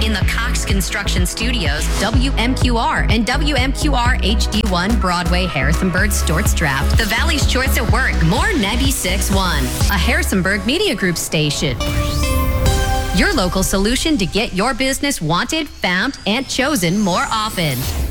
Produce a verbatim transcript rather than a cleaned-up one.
in the Cox Construction Studios, W M Q R and W M Q R H D one Broadway, Harrisonburg, Storts Draft. The Valley's Choice at Work, more ninety-six point one, a Harrisonburg Media Group station. Your local solution to get your business wanted, found, and chosen more often.